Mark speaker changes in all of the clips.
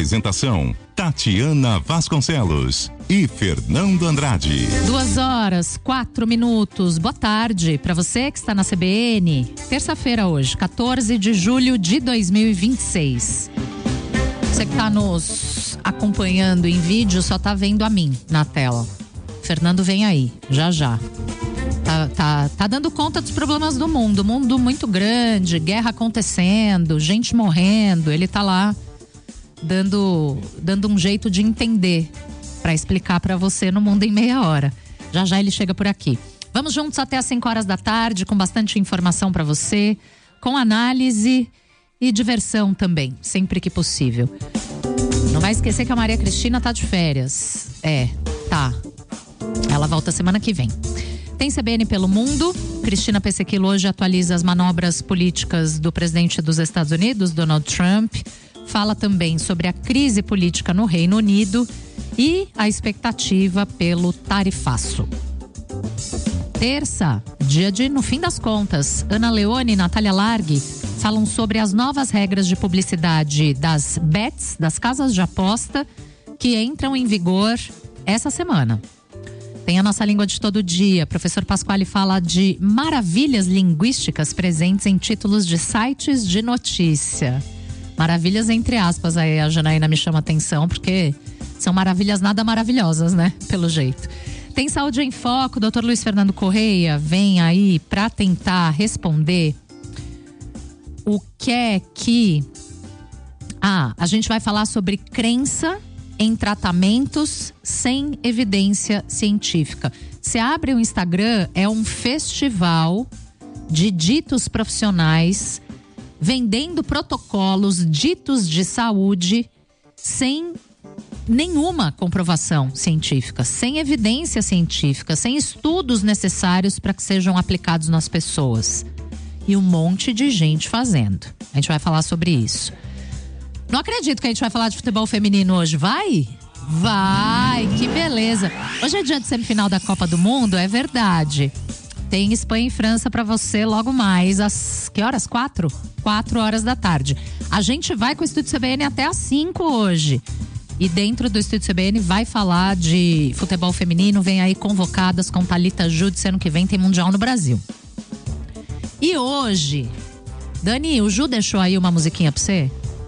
Speaker 1: Apresentação: Tatiana Vasconcelos e Fernando Andrade.
Speaker 2: 2h04. Boa tarde para você que está na CBN. Terça-feira hoje, 14 de julho de 2026. Você que está nos acompanhando em vídeo só tá vendo a mim na tela. Fernando vem aí, já já. Tá dando conta dos problemas do mundo. Mundo muito grande, guerra acontecendo, gente morrendo. Ele tá lá dando um jeito de entender para explicar para você no Mundo em Meia Hora. Já já ele chega por aqui. Vamos juntos até às 5 horas da tarde com bastante informação para você, com análise e diversão também, sempre que possível. Não vai esquecer que a Maria Cristina tá de férias. Tá. Ela volta semana que vem. Tem CBN pelo mundo. Cristina Pessequilo hoje atualiza as manobras políticas do presidente dos Estados Unidos, Donald Trump. Fala também sobre a crise política no Reino Unido e a expectativa pelo tarifaço. Terça, dia de No Fim das Contas. Ana Leone e Natália Largue falam sobre as novas regras de publicidade das bets, das casas de aposta, que entram em vigor essa semana. Tem a nossa língua de todo dia. Professor Pasquale fala de maravilhas linguísticas presentes em títulos de sites de notícia. Maravilhas entre aspas, aí a Janaína me chama atenção, porque são maravilhas nada maravilhosas, né? Pelo jeito. Tem Saúde em Foco, Dr. Luiz Fernando Correia vem aí para tentar responder o que é que... a gente vai falar sobre crença em tratamentos sem evidência científica. Você abre o Instagram, é um festival de ditos profissionais vendendo protocolos ditos de saúde sem nenhuma comprovação científica, sem evidência científica, sem estudos necessários para que sejam aplicados nas pessoas. E um monte de gente fazendo. A gente vai falar sobre isso. Não acredito que a gente vai falar de futebol feminino hoje. Vai? Vai, que beleza. Hoje é dia de semifinal da Copa do Mundo, é verdade. Tem Espanha e França pra você logo mais às... Que horas? 4? 4 horas da tarde. A gente vai com o Estúdio CBN até às 5 hoje. E dentro do Estúdio CBN vai falar de futebol feminino. Vem aí convocadas com Thalita Júdice. Ano que vem tem Mundial no Brasil. E hoje... Dani, o Ju deixou aí uma musiquinha pra você?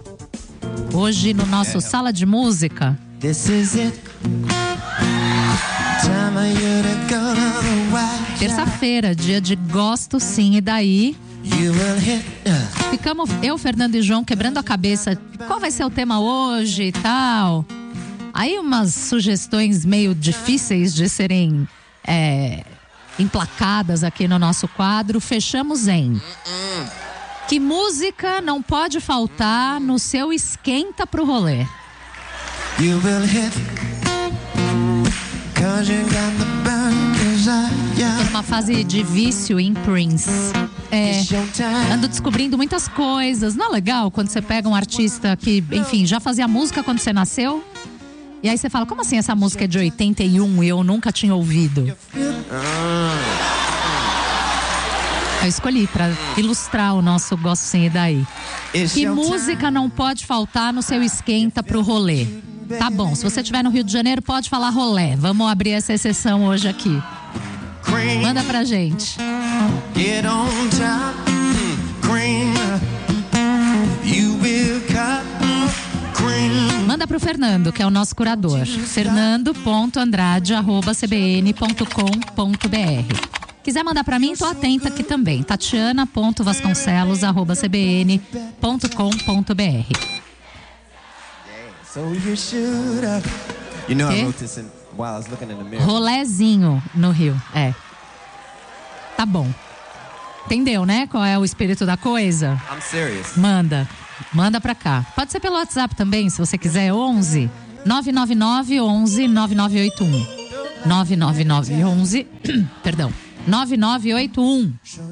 Speaker 2: Hoje no nosso Sala de Música. Terça-feira, dia de Gosto Sim, e daí ficamos eu, Fernando e João quebrando a cabeça. Qual vai ser o tema hoje e tal? Aí umas sugestões meio difíceis de serem emplacadas aqui no nosso quadro. Fechamos em... Que música não pode faltar no seu esquenta pro rolê? Tô numa fase de vício em Prince. Ando descobrindo muitas coisas. Não é legal quando você pega um artista que, enfim, já fazia música quando você nasceu? E aí você fala, como assim essa música é de 81 e eu nunca tinha ouvido? Eu escolhi para ilustrar o nosso Gosto Sim e daí. Que música não pode faltar no seu esquenta pro rolê? Tá bom, se você estiver no Rio de Janeiro, pode falar rolê. Vamos abrir essa exceção hoje aqui. Manda pra gente. Manda pro Fernando, que é o nosso curador. fernando.andrade@cbn.com.br. Quiser mandar pra mim, tô atenta aqui também. tatiana.vasconcelos@cbn.com.br. Rolezinho no Rio, Tá bom. Entendeu, né? Qual é o espírito da coisa?
Speaker 3: I'm serious.
Speaker 2: Manda pra cá. Pode ser pelo WhatsApp também, se você quiser. 11 999 11 9981. 999 11 perdão. 9981.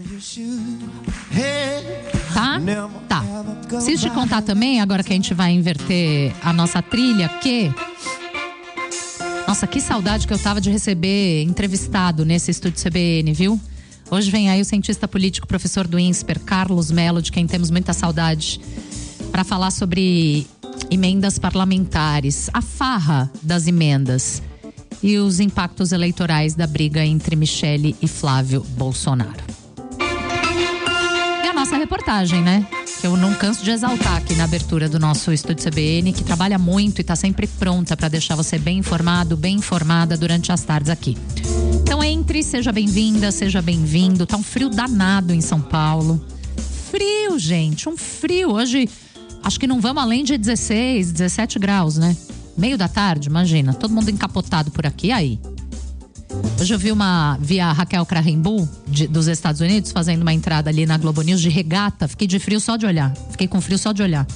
Speaker 2: Tá? Tá. Preciso te contar também, agora que a gente vai inverter a nossa trilha, que... Nossa, que saudade que eu tava de receber entrevistado nesse Estúdio CBN, viu? Hoje vem aí o cientista político, professor do INSPER, Carlos Melo, de quem temos muita saudade, para falar sobre emendas parlamentares, a farra das emendas e os impactos eleitorais da briga entre Michele e Flávio Bolsonaro. E a nossa reportagem, né? Que eu não canso de exaltar aqui na abertura do nosso Estúdio CBN, que trabalha muito e está sempre pronta para deixar você bem informado, bem informada durante as tardes aqui. Então seja bem-vinda, seja bem-vindo. Tá um frio danado em São Paulo. Frio, gente, um frio. Hoje, acho que não vamos além de 16, 17 graus, né? Meio da tarde, imagina, todo mundo encapotado por aqui, aí. Hoje eu vi a Raquel Krahenbuhl, dos Estados Unidos, fazendo uma entrada ali na Globo News de regata. Fiquei de frio só de olhar. Fiquei com frio só de olhar.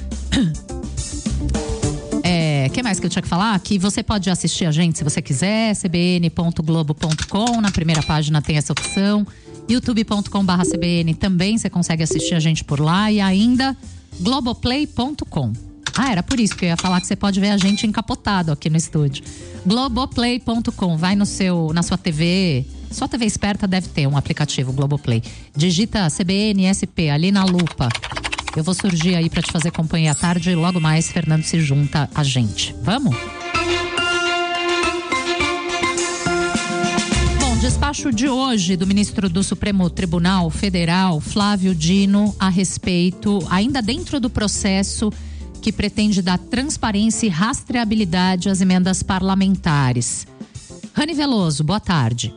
Speaker 2: O que mais que eu tinha que falar? Que você pode assistir a gente se você quiser, cbn.globo.com, na primeira página tem essa opção. youtube.com/cbn também você consegue assistir a gente por lá. E ainda globoplay.com. Era por isso que eu ia falar que você pode ver a gente encapotado aqui no estúdio. Globoplay.com, vai na sua TV. Sua TV esperta deve ter um aplicativo Globoplay. Digita CBN-SP ali na lupa. Eu vou surgir aí para te fazer companhia à tarde e logo mais Fernando se junta a gente. Vamos? Bom, despacho de hoje do ministro do Supremo Tribunal Federal, Flávio Dino, a respeito, ainda dentro do processo que pretende dar transparência e rastreabilidade às emendas parlamentares. Rani Veloso, boa tarde.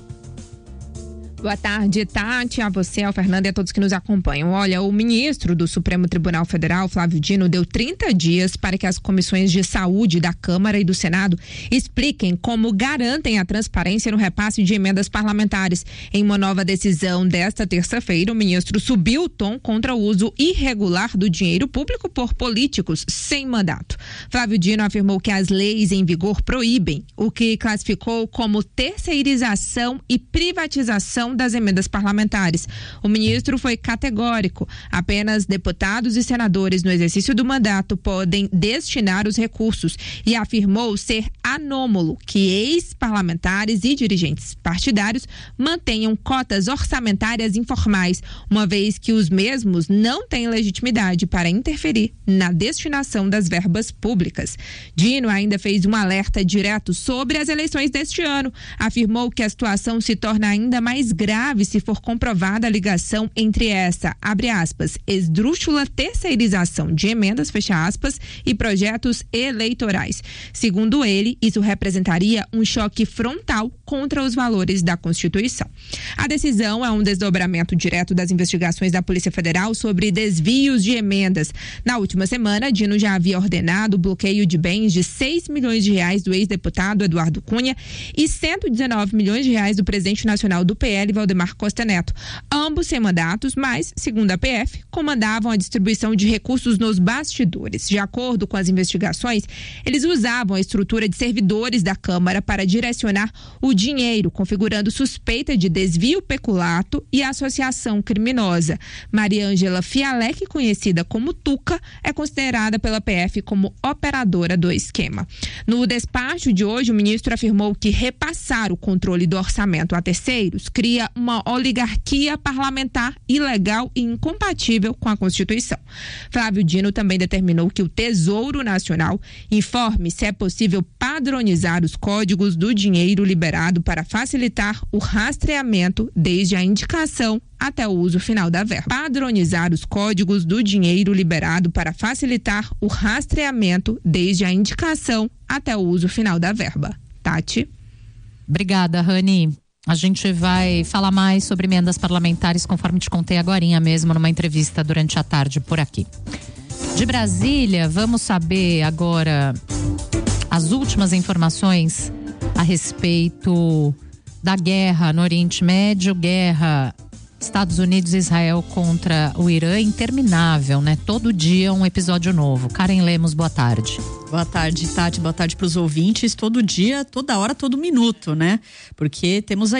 Speaker 3: Boa tarde, Tati, a você, ao Fernando e a todos que nos acompanham. Olha, o ministro do Supremo Tribunal Federal, Flávio Dino, deu 30 dias para que as comissões de saúde da Câmara e do Senado expliquem como garantem a transparência no repasse de emendas parlamentares. Em uma nova decisão desta terça-feira, o ministro subiu o tom contra o uso irregular do dinheiro público por políticos sem mandato. Flávio Dino afirmou que as leis em vigor proíbem o que classificou como terceirização e privatização das emendas parlamentares. O ministro foi categórico. Apenas deputados e senadores no exercício do mandato podem destinar os recursos e afirmou ser anômalo que ex-parlamentares e dirigentes partidários mantenham cotas orçamentárias informais, uma vez que os mesmos não têm legitimidade para interferir na destinação das verbas públicas. Dino ainda fez um alerta direto sobre as eleições deste ano. Afirmou que a situação se torna ainda mais grave se for comprovada a ligação entre essa, abre aspas, esdrúxula terceirização de emendas, fecha aspas, e projetos eleitorais. Segundo ele, isso representaria um choque frontal contra os valores da Constituição. A decisão é um desdobramento direto das investigações da Polícia Federal sobre desvios de emendas. Na última semana, Dino já havia ordenado o bloqueio de bens de 6 milhões de reais do ex-deputado Eduardo Cunha e 119 milhões de reais do presidente nacional do PL, Valdemar Costa Neto. Ambos sem mandatos, mas, segundo a PF, comandavam a distribuição de recursos nos bastidores. De acordo com as investigações, eles usavam a estrutura de servidores da Câmara para direcionar o dinheiro, configurando suspeita de desvio peculato e associação criminosa. Maria Ângela Fialec, conhecida como Tuca, é considerada pela PF como operadora do esquema. No despacho de hoje, o ministro afirmou que repassar o controle do orçamento a terceiros cria uma oligarquia parlamentar ilegal e incompatível com a Constituição. Flávio Dino também determinou que o Tesouro Nacional informe se é possível padronizar os códigos do dinheiro liberado para facilitar o rastreamento desde a indicação até o uso final da verba. Padronizar os códigos do dinheiro liberado para facilitar o rastreamento desde a indicação até o uso final da verba. Tati?
Speaker 2: Obrigada, Rani. A gente vai falar mais sobre emendas parlamentares, conforme te contei agorinha mesmo, numa entrevista durante a tarde por aqui. De Brasília, vamos saber agora as últimas informações a respeito da guerra no Oriente Médio, guerra Estados Unidos e Israel contra o Irã, interminável, né? Todo dia um episódio novo. Karen Lemos, boa tarde.
Speaker 4: Boa tarde, Tati. Boa tarde para os ouvintes. Todo dia, toda hora, todo minuto, né? Porque temos